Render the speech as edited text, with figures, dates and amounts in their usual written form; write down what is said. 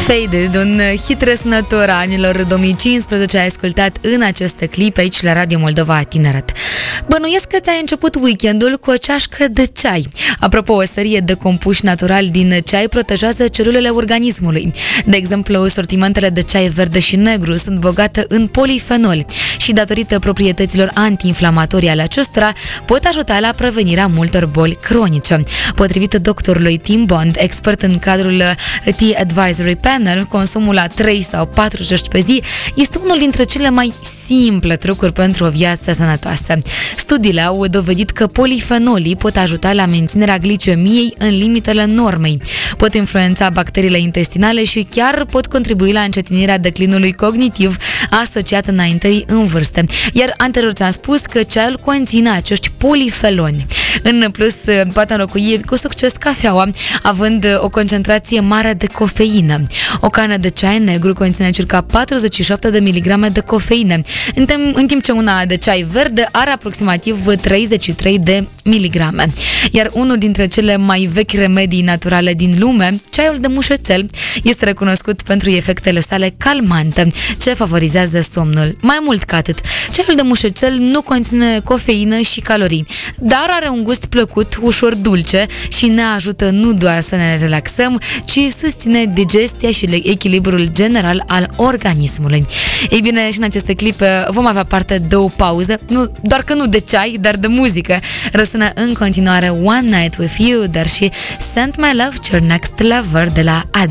Faded, un hit răsunător a anilor 2015, ai ascultat în aceste clip aici la Radio Moldova Tineret. Bănuiesc că ți-ai început weekendul cu o ceașcă de ceai. Apropo, o serie de compuși naturali din ceai protejează celulele organismului. De exemplu, sortimentele de ceai verde și negru sunt bogate în polifenoli și, datorită proprietăților antiinflamatorii ale acestora, pot ajuta la prevenirea multor boli cronice. Potrivit doctorului Tim Bond, expert în cadrul Tea Advisory Panel, consumul la 3 sau 4 cești pe zi este unul dintre cele mai simple trucuri pentru o viață sănătoasă. Studiile au dovedit că polifenolii pot ajuta la menținerea glicemiei în limitele normei, pot influența bacteriile intestinale și chiar pot contribui la încetinirea declinului cognitiv asociat înaintării în vârstă. Iar anterior ți-am spus că ceaiul conține acești polifenoli. În plus, poate înlocui cu succes cafeaua, având o concentrație mare de cofeină. O cană de ceai negru conține circa 47 de miligrame de cofeină, în timp ce una de ceai verde are aproximativ 33 de miligrame. Iar unul dintre cele mai vechi remedii naturale din lume, ceaiul de mușețel, este recunoscut pentru efectele sale calmante, ce favorizează somnul. Mai mult ca atât, ceaiul de mușețel nu conține cofeină și calorii, dar are un gust plăcut, ușor dulce și ne ajută nu doar să ne relaxăm, ci susține digestia și echilibrul general al organismului. Ei bine, și în aceste clipe vom avea parte de o pauză, doar că nu de ceai, dar de muzică. Răsună în continuare One Night With You, dar și Send My Love to Your Next Lover de la Ad.